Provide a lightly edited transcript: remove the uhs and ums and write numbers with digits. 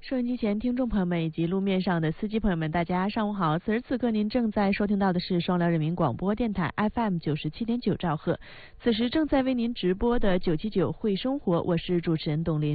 收音机前听众朋友们以及路面上的司机朋友们，大家上午好！此时此刻您正在收听到的是双辽人民广播电台 FM 97.9兆赫，此时正在为您直播的979会生活，我是主持人董林。